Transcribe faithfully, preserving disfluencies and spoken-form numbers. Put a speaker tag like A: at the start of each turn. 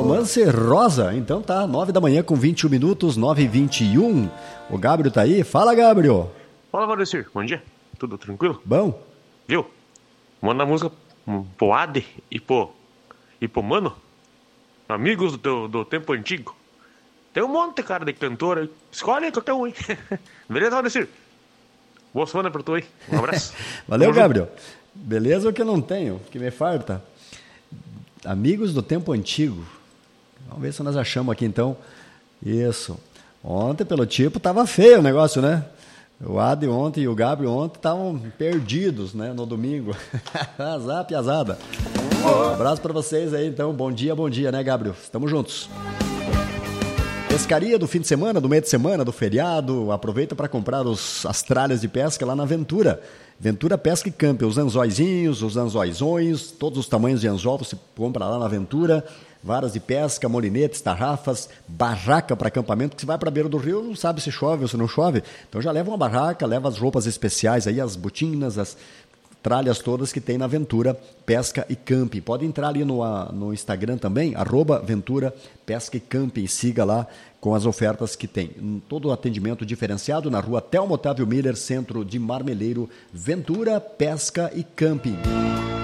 A: Romance Rosa, então tá, nove da manhã com vinte e um minutos, nove e vinte e um. O Gabriel tá aí? Fala, Gabriel.
B: Fala, Valdecir, bom dia, tudo tranquilo?
A: Bom.
B: Viu? Manda a música pro Ade e pro, e pro Mano, amigos do, do tempo antigo. Tem um monte, cara, de cantor aí. Escolhe aí qualquer um, hein? Beleza, Valdecir? Boa semana pra tu aí, um abraço.
A: Valeu,
B: Vamos
A: Gabriel. Junto. Beleza o que eu não tenho, que me farta. Amigos do tempo antigo. Vamos ver se nós achamos aqui, então. Isso. Ontem, pelo tipo, tava feio o negócio, né? O Adi ontem e o Gabriel ontem estavam perdidos, né? No domingo. Azar, piazada. Um abraço para vocês aí, então. Bom dia, bom dia, né, Gabriel? Estamos juntos. Pescaria do fim de semana, do meio de semana, do feriado. Aproveita para comprar os, as tralhas de pesca lá na Ventura. Ventura Pesca e Camp, os anzóizinhos, os anzóizões, todos os tamanhos de anzol você compra lá na Ventura. Varas de pesca, molinetes, tarrafas, barraca para acampamento, que você vai para a beira do rio, não sabe se chove ou se não chove. Então já leva uma barraca, leva as roupas especiais aí, as botinas, as tralhas todas que tem na Ventura Pesca e Camping. Pode entrar ali no, no Instagram também, arroba Ventura Pesca e Camping, siga lá com as ofertas que tem. Todo o atendimento diferenciado na rua Telmo Otávio Miller, centro de Marmeleiro, Ventura Pesca e Camping.